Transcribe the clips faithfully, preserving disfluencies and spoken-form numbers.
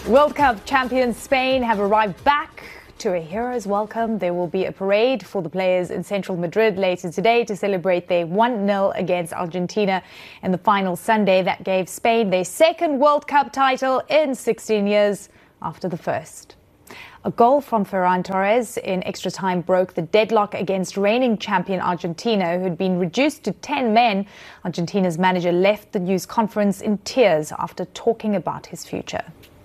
World Cup champions Spain have arrived back to a hero's welcome. There will be a parade for the players in central Madrid later today to celebrate their one nil against Argentina in the final Sunday that gave Spain their second World Cup title in sixteen years after the first. A goal from Ferran Torres in extra time broke the deadlock against reigning champion Argentina, who'd been reduced to ten men. Argentina's manager left the news conference in tears after talking about his future.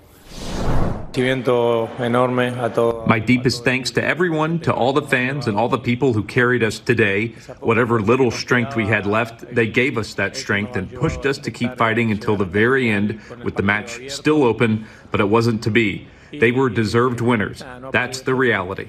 My deepest thanks to everyone, to all the fans and all the people who carried us today. Whatever little strength we had left, they gave us that strength and pushed us to keep fighting until the very end, with the match still open, but it wasn't to be. They were deserved winners. That's the reality.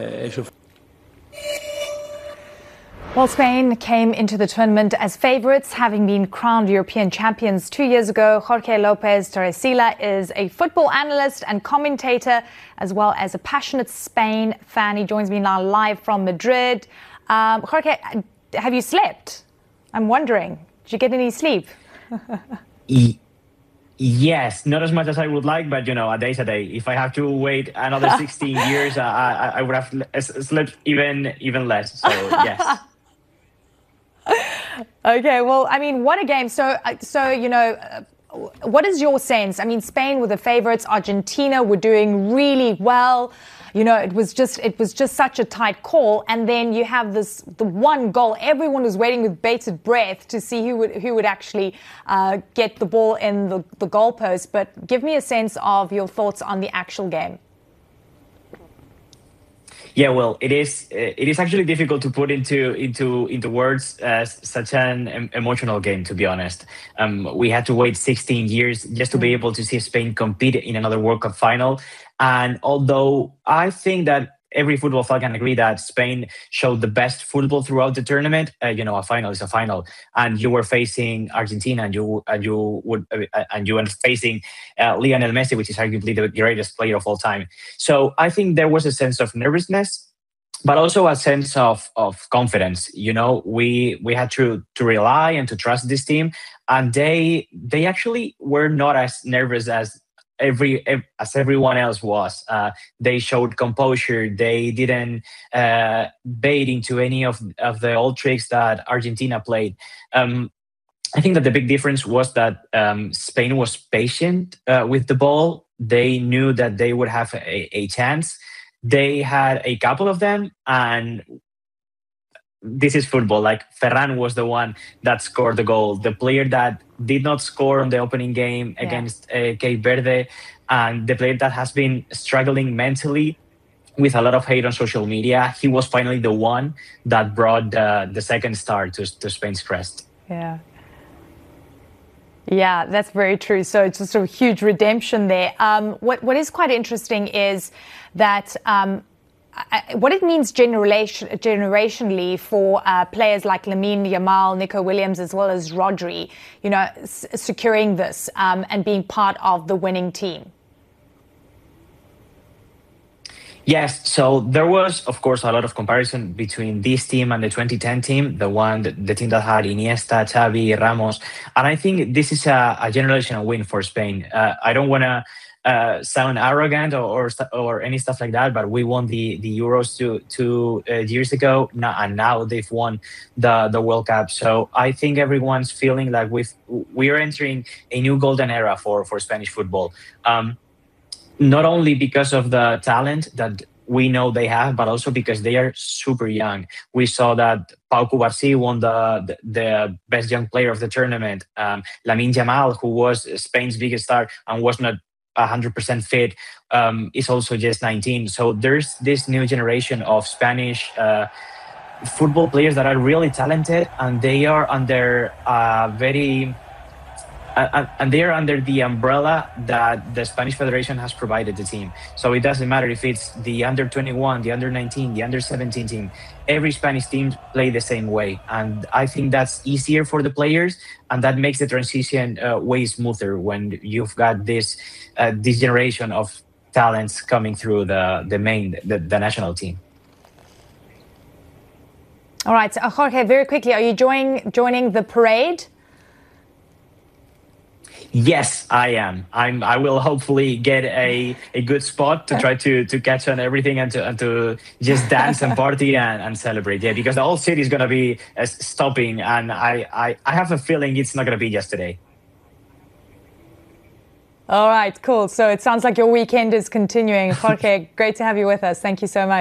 Well, Spain came into the tournament as favourites, having been crowned European champions two years ago. Jorge Lopez Torrecilla is a football analyst and commentator, as well as a passionate Spain fan. He joins me now live from Madrid. Um, Jorge, have you slept? I'm wondering. Did you get any sleep? e- yes, not as much as I would like, but, you know, a day's a day. If I have to wait another sixteen years, I, I would have slept even, even less. So, yes. Okay, well, I mean, what a game. So, so you know, uh, what is your sense? I mean, Spain were the favourites. Argentina were doing really well. You know, it was just it was just such a tight call. And then you have this the one goal. Everyone was waiting with bated breath to see who would who would actually uh, get the ball in the, the goalpost. But give me a sense of your thoughts on the actual game. Yeah, well, it is. It is actually difficult to put into into into words uh, such an emotional game. To be honest, um, we had to wait sixteen years just to be able to see Spain compete in another World Cup final. And although I think that every football fan can agree that Spain showed the best football throughout the tournament, uh, you know, a final is a final, and you were facing Argentina, and you and you would uh, and you were facing uh, Lionel Messi, which is arguably the greatest player of all time. So I think there was a sense of nervousness, but also a sense of of confidence. You know, we we had to to rely and to trust this team, and they they actually were not as nervous as every as everyone else was. Uh, they showed composure. They didn't uh, bait into any of of the old tricks that Argentina played. Um, I think that the big difference was that um, Spain was patient uh, with the ball. They knew that they would have a, a chance. They had a couple of them, and this is football. Like, Ferran was the one that scored the goal. The player that did not score on the opening game yeah. against uh, Cape Verde, and the player that has been struggling mentally with a lot of hate on social media, he was finally the one that brought uh, the second star to, to Spain's crest. Yeah. Yeah, that's very true. So it's just a huge redemption there. Um, what What is quite interesting is that um, what it means generation, generationally for uh, players like Lamine Yamal, Nico Williams, as well as Rodri, you know, s- securing this um, and being part of the winning team. Yes, so there was, of course, a lot of comparison between this team and the twenty ten team, the one, the team that had Iniesta, Xavi, Ramos, and I think this is a, a generational win for Spain. Uh, I don't want to uh, sound arrogant or, or or any stuff like that, but we won the the Euros two two uh, years ago, now, and now they've won the the World Cup. So I think everyone's feeling like we've we're entering a new golden era for for Spanish football. Um, Not only because of the talent that we know they have, but also because they are super young. We saw that Pau Cubarsí won the, the, the best young player of the tournament. Um, Lamine Yamal, who was Spain's biggest star and was not one hundred percent fit, um, is also just nineteen. So there's this new generation of Spanish uh, football players that are really talented, and they are under uh, very... Uh, and they are under the umbrella that the Spanish Federation has provided the team. So it doesn't matter if it's the under twenty-one, the under nineteen, the under seventeen team. Every Spanish team play the same way. And I think that's easier for the players, and that makes the transition uh, way smoother when you've got this uh, this generation of talents coming through the, the main, the, the national team. All right, so Jorge, very quickly, are you joining, joining the parade? Yes, I am. I'm. I will hopefully get a, a good spot to try to, to catch on everything and to and to just dance and party and, and celebrate. Yeah, because the whole city is gonna be uh, stopping, and I, I I have a feeling it's not gonna be just today. All right, cool. So it sounds like your weekend is continuing. Jorge, great to have you with us. Thank you so much.